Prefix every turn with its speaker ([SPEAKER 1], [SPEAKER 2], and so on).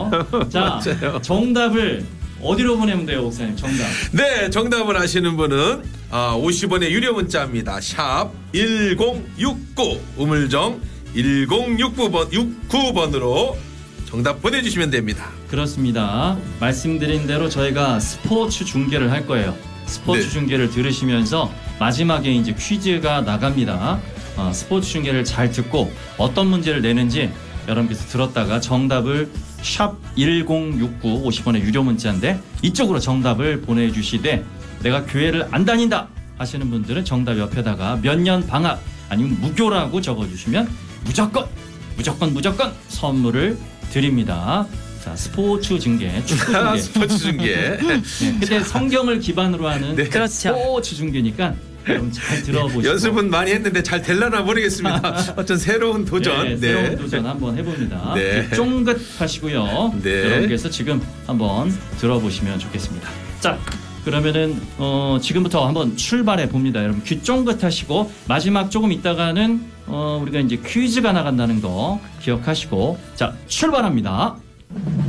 [SPEAKER 1] 자,
[SPEAKER 2] 맞아요.
[SPEAKER 1] 정답을 어디로 보내면 돼요, 목사님? 정답.
[SPEAKER 2] 네, 정답을 아시는 분은 50원의 유료 문자입니다. 샵 1069 우물정 1069번으로 정답 보내주시면 됩니다.
[SPEAKER 1] 그렇습니다. 말씀드린 대로 저희가 스포츠 중계를 할 거예요. 스포츠
[SPEAKER 2] 네.
[SPEAKER 1] 중계를 들으시면서 마지막에 이제 퀴즈가 나갑니다. 스포츠 중계를 잘 듣고 어떤 문제를 내는지 여러분께서 들었다가 정답을 샵 1069 50원의 유료 문자인데 이쪽으로 정답을 보내주시되 내가 교회를 안 다닌다 하시는 분들은 정답 옆에다가 몇 년 방학 아니면 무교라고 적어주시면 무조건 선물을 드립니다. 자, 스포츠 중계, 축구 중계.
[SPEAKER 2] 스포츠 중계.
[SPEAKER 1] 네, 근데 성경을 기반으로 하는
[SPEAKER 2] 네.
[SPEAKER 3] 그렇죠.
[SPEAKER 1] 스포츠 중계니까 여러분 잘 들어보시고
[SPEAKER 2] 연습은 많이 했는데 잘 될라나 모르겠습니다. 어떤 새로운 도전.
[SPEAKER 1] 네, 새로운 도전 한번 해봅니다.
[SPEAKER 2] 네.
[SPEAKER 1] 쫑긋하시고요.
[SPEAKER 2] 네.
[SPEAKER 1] 여러분께서 지금 한번 들어보시면 좋겠습니다. 자, 그러면은 지금부터 한번 출발해 봅니다. 여러분 귀 쫑긋하시고 마지막 조금 있다가는 우리가 이제 퀴즈가 나간다는 거 기억하시고 자 출발합니다.